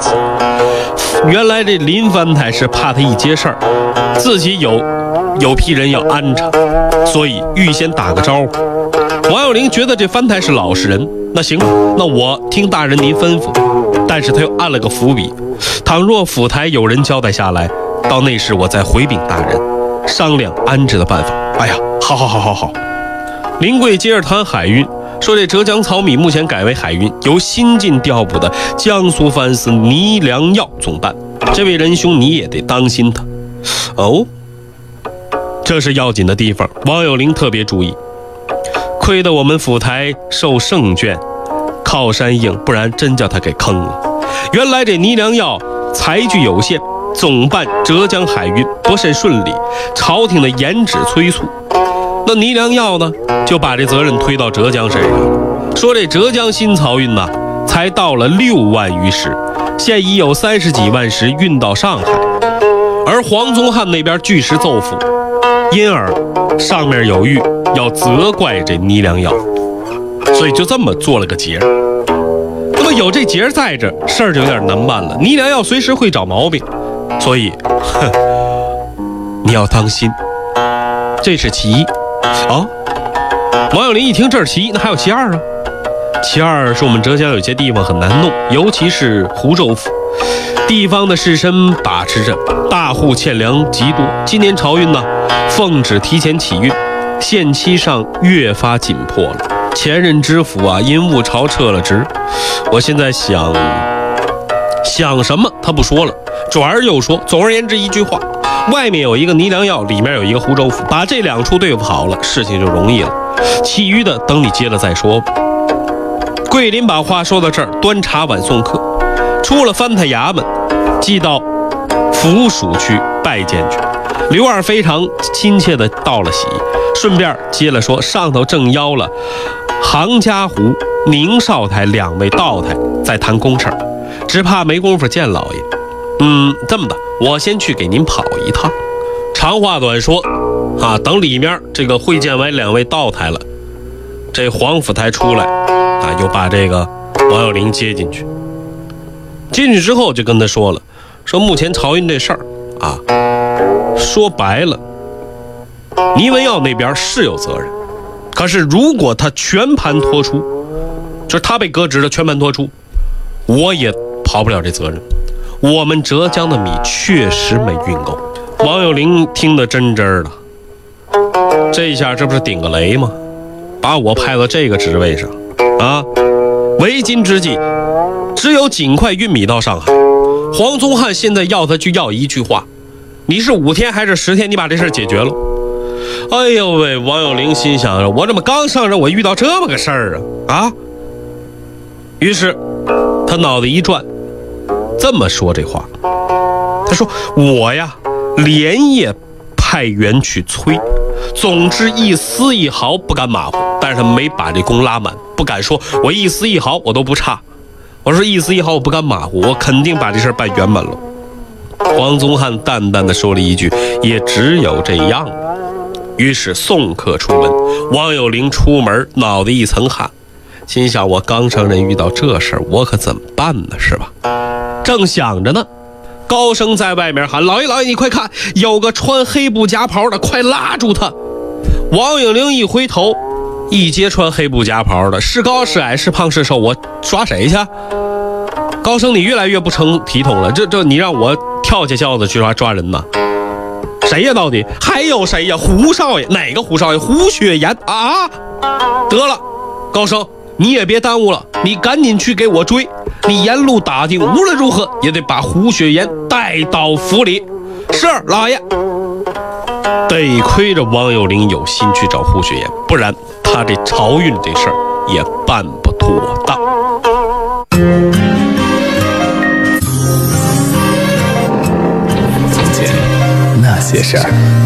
计。原来这林藩台是怕他一接事儿，自己有批人要安插，所以预先打个招呼。王有龄觉得这藩台是老实人，那行吧，那我听大人您吩咐。但是他又按了个伏笔，倘若府台有人交代下来，到那时我再回禀大人，商量安置的办法。哎呀，好。林贵接着谈海运，说这浙江漕米目前改为海运，由新晋调补的江苏藩司倪良耀总办。这位仁兄你也得当心他。哦，这是要紧的地方，王有龄特别注意。亏得我们府台受圣眷，靠山硬，不然真叫他给坑了。原来这倪良耀才具有限，总办浙江海运不甚顺利，朝廷的严旨催促。那倪良耀呢，就把这责任推到浙江身上，说这浙江新漕运呢，才到了6万余石，现已有30几万石运到上海，而黄宗汉那边据实奏付，因而上面有谕要责怪这倪良耀，所以就这么做了个结。那么有这结在这，事儿就有点难办了。倪良耀随时会找毛病，所以你要当心。这是其一。王有龄一听这是其一，那还有其二啊。其二是我们浙江有些地方很难弄，尤其是湖州府，地方的士绅把持着，大户欠粮极多。今年漕运呢，奉旨提前起运，限期上越发紧迫了。前任知府啊，因误朝撤了职。我现在想什么他不说了，转而又说，总而言之一句话，外面有一个倪良耀，里面有一个湖州府，把这2处对付好了，事情就容易了，其余的等你接了再说吧。桂林把话说到这儿，端茶碗送客，出了藩台衙门，即到府署去拜见去。刘二非常亲切地道了喜，顺便接了说，上头正邀了杭嘉湖、宁少台2位道台在谈公事，只怕没工夫见老爷。这么的，我先去给您跑一趟。长话短说啊，等里面这个会见完2位道台了，这黄府台出来啊，又把这个王有龄接进去。进去之后就跟他说了，说目前漕运这事儿啊，说白了，倪文耀那边是有责任，可是如果他全盘托出，就是他被革职的全盘托出，我也跑不了这责任。我们浙江的米确实没运够。王有龄听得真的，这一下这不是顶个雷吗？把我派到这个职位上啊！为今之计，只有尽快运米到上海。黄宗汉现在要他去要一句话，你是5天还是10天？你把这事解决了。哎呦喂！王有龄心想着，我这么刚上任，我遇到这么个事儿啊！于是他脑袋一转，这么说这话，他说我呀连夜派员去催，总之一丝一毫不敢马虎，但是他没把这功拉满，不敢说我一丝一毫我都不差，我说一丝一毫我不敢马虎，我肯定把这事办圆满了。黄宗汉淡淡的说了一句，也只有这样了。于是送客出门，王有龄出门脑袋一层汗，心想我刚上任遇到这事儿，我可怎么办呢，是吧？正想着呢，高声在外面喊，老爷你快看，有个穿黑布夹袍的，快拉住他。王有龄一回头，一接穿黑布夹袍的，是高是矮是胖是瘦，我抓谁去？高升，你越来越不成体统了，这你让我跳下轿子去抓人呢？谁呀？到底还有谁呀？胡少爷？哪个胡少爷？胡雪岩啊！得了，高升，你也别耽误了，你赶紧去给我追，你沿路打听，无论如何也得把胡雪岩带到府里。是，老爷。得亏着王有龄有心去找胡雪岩，不然他这漕运这事儿也办不妥当。 从前那些事儿。